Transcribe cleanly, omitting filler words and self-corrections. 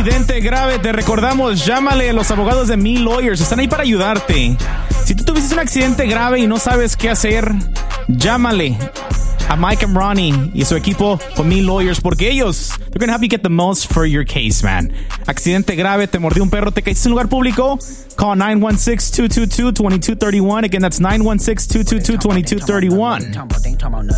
accidente grave, te recordamos, llámale a los abogados de Me Lawyers. Están ahí para ayudarte. Si tú tuviste un accidente grave y no sabes qué hacer, llámale a Mike and Ronnie y su equipo con Me Lawyers, porque ellos, they're going to help you get the most for your case, man. Accidente grave, te mordió un perro, te caíste en un lugar público, call 916-222-2231. Again, that's 916-222-2231.